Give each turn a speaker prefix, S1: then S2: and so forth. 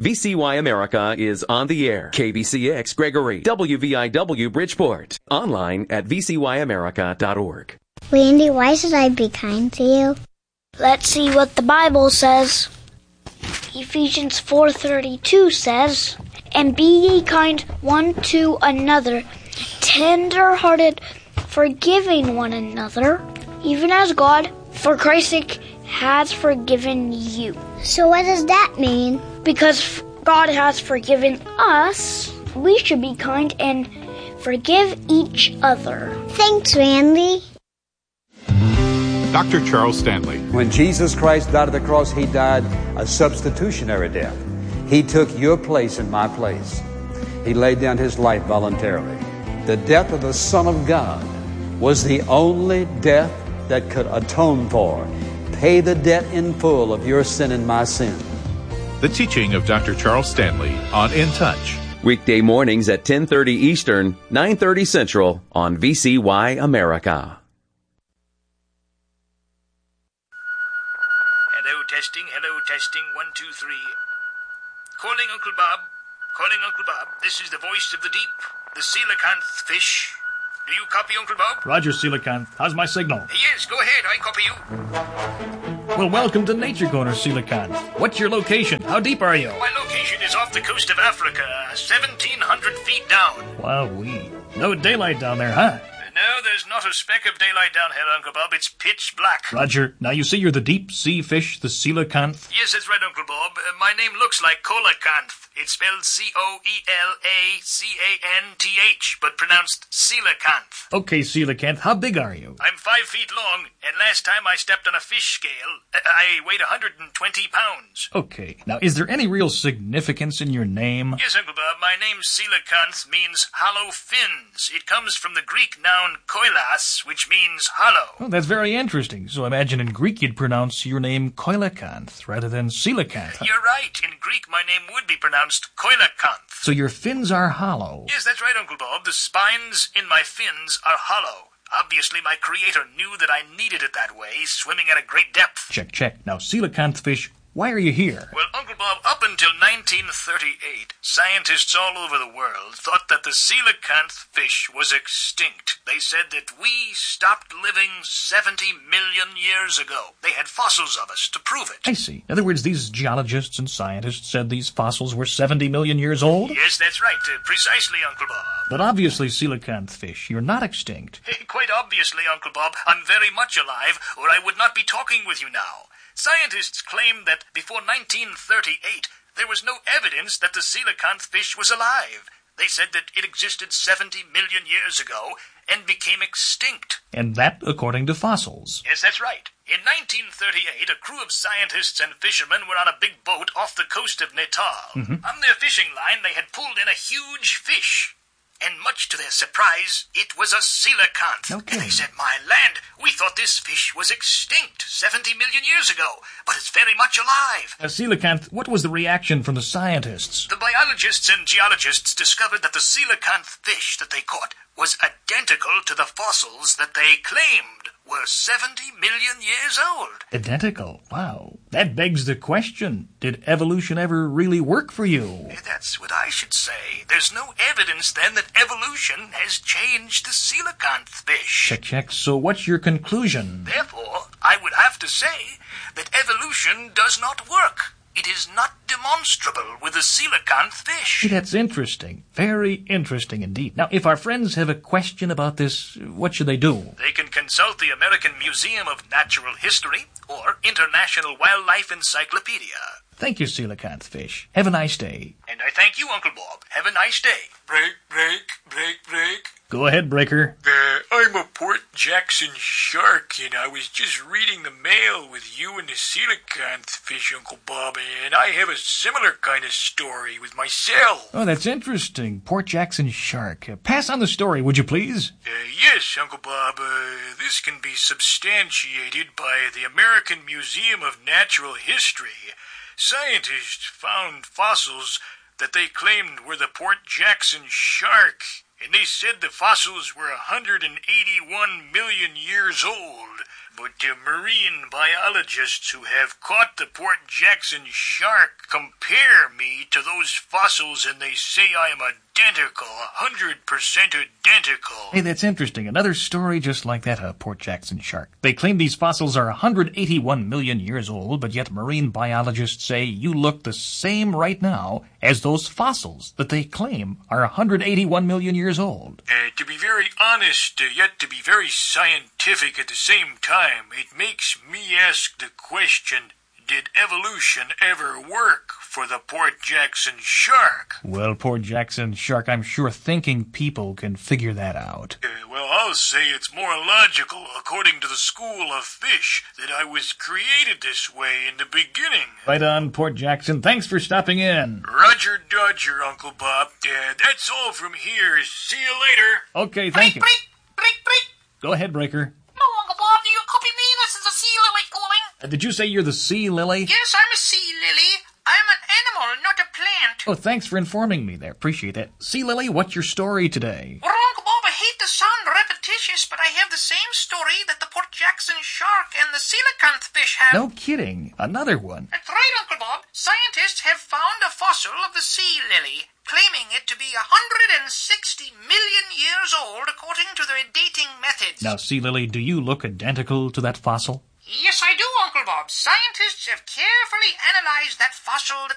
S1: VCY America is on the air. KBCX Gregory, WVIW Bridgeport. Online at vcyamerica.org.
S2: Randy, why should I be kind to you?
S3: Let's see what the Bible says. Ephesians 4:32 says, "And be ye kind one to another, tender-hearted, forgiving one another, even as God, for Christ's sake, has forgiven you."
S2: So what does that mean?
S3: Because God has forgiven us, we should be kind and forgive each other.
S2: Thanks, Randy.
S4: Dr. Charles Stanley.
S5: When Jesus Christ died on the cross, He died a substitutionary death. He took your place and my place. He laid down His life voluntarily. The death of the Son of God was the only death that could atone for, pay the debt in full of your sin and my sin.
S4: The teaching of Dr. Charles Stanley on In Touch.
S1: Weekday mornings at 10:30 Eastern, 9:30 Central on VCY America.
S6: Hello, testing, 1, 2, 3. Calling Uncle Bob. This is the voice of the deep, the coelacanth fish. Do you copy, Uncle Bob?
S7: Roger, coelacanth. How's my signal?
S6: Yes, go ahead, I copy you.
S7: Well, welcome to Nature Corner, coelacanth. What's your location? How deep are you?
S6: My location is off the coast of Africa, 1,700 feet down.
S7: Wowee. No daylight down there, huh?
S6: No, there's not a speck of daylight down here, Uncle Bob. It's pitch black.
S7: Roger. Now, you say you're the deep sea fish, the coelacanth?
S6: Yes, that's right, Uncle Bob. My name looks like coelacanth. It's spelled Coelacanth, but pronounced coelacanth.
S7: Okay, coelacanth. How big are you?
S6: I'm 5 feet long, and last time I stepped on a fish scale, I weighed 120 pounds.
S7: Okay. Now, is there any real significance in your name?
S6: Yes, Uncle Bob. My name, coelacanth, means hollow fins. It comes from the Greek noun koilas, which means hollow.
S7: Oh, that's very interesting. So I imagine in Greek you'd pronounce your name coelacanth rather than coelacanth.
S6: You're right. In Greek, my name would be pronounced koelacanth.
S7: So your fins are hollow.
S6: Yes, that's right, Uncle Bob. The spines in my fins are hollow. Obviously, my creator knew that I needed it that way, swimming at a great depth.
S7: Check. Now, coelacanth fish, why are you here?
S6: Well, Uncle Bob, up until 1938, scientists all over the world thought that the coelacanth fish was extinct. They said that we stopped living 70 million years ago. They had fossils of us to prove it.
S7: I see. In other words, these geologists and scientists said these fossils were 70 million years old?
S6: Yes, that's right. Precisely, Uncle Bob.
S7: But obviously, coelacanth fish, you're not extinct.
S6: Quite obviously, Uncle Bob, I'm very much alive, or I would not be talking with you now. Scientists claim that before 1938, there was no evidence that the coelacanth fish was alive. They said that it existed 70 million years ago and became extinct.
S7: And that according to fossils.
S6: Yes, that's right. In 1938, a crew of scientists and fishermen were on a big boat off the coast of Natal. On their fishing line, they had pulled in a huge fish. And much to their surprise, it was a coelacanth.
S7: Okay.
S6: They said, "My land, we thought this fish was extinct 70 million years ago, but it's very much alive."
S7: Coelacanth, what was the reaction from the scientists?
S6: The biologists and geologists discovered that the coelacanth fish that they caught was identical to the fossils that they claimed were 70 million years old.
S7: Identical? Wow. That begs the question, did evolution ever really work for you?
S6: That's what I should say. There's no evidence then that evolution has changed the coelacanth fish.
S7: Check. So what's your conclusion?
S6: Therefore, I would have to say that evolution does not work. It is not demonstrable with the coelacanth fish.
S7: That's interesting. Very interesting indeed. Now, if our friends have a question about this, what should they do?
S6: They can consult the American Museum of Natural History or International Wildlife Encyclopedia.
S7: Thank you, coelacanth fish. Have a nice day.
S6: And I thank you, Uncle Bob. Have a nice day. Break.
S7: Go ahead, Breaker.
S6: I'm a Port Jackson shark, and I was just reading the mail with you and the coelacanth fish, Uncle Bob, and I have a similar kind of story with myself.
S7: Oh, that's interesting. Port Jackson shark. Pass on the story, would you please?
S6: Yes, Uncle Bob. This can be substantiated by the American Museum of Natural History. Scientists found fossils that they claimed were the Port Jackson shark, and they said the fossils were 181 million years old. but marine biologists who have caught the Port Jackson shark compare me to those fossils and they say I am identical, 100% identical.
S7: Hey, that's interesting. Another story just like that, Port Jackson shark. They claim these fossils are 181 million years old, but yet marine biologists say you look the same right now as those fossils that they claim are 181 million years old.
S6: To be very honest, yet to be very scientific at the same time, it makes me ask the question, did evolution ever work for the Port Jackson shark?
S7: Well, Port Jackson shark, I'm sure thinking people can figure that out.
S6: Well, I'll say it's more logical, according to the school of fish, that I was created this way in the beginning.
S7: Right on, Port Jackson. Thanks for stopping in.
S6: Roger Dodger, Uncle Bob. That's all from here. See you later.
S7: Okay, thank you.
S8: Break.
S7: Go ahead, Breaker.
S8: No, Uncle Bob, do you copy me? This is a sea lily calling.
S7: Did you say you're the sea lily?
S8: Yes, I'm a sea lily. I'm an animal, not a plant.
S7: Oh, thanks for informing me there. Appreciate that. Sea lily, what's your story today?
S8: Well, Uncle Bob, I hate to sound repetitious, but I have the same story that the Port Jackson shark and the coelacanth fish have.
S7: No kidding. Another one.
S8: That's right, Uncle Bob. Scientists have found a fossil of the sea lily, claiming it to be 160 million years old according to their dating methods.
S7: Now, sea lily, do you look identical to that fossil?
S8: Yes, I do, Uncle Bob. Scientists have carefully analyzed that fossil